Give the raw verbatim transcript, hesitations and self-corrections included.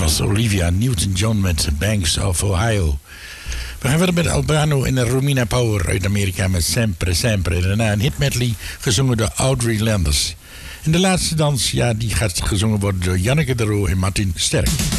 was Olivia Newton-John met Banks of Ohio. We gaan verder met Albano en Romina Power uit Amerika met Sempre Sempre. En daarna een hit medley gezongen door Audrey Landers. En de laatste dans, ja, die gaat gezongen worden door Janneke de Roo en Martin Sterk.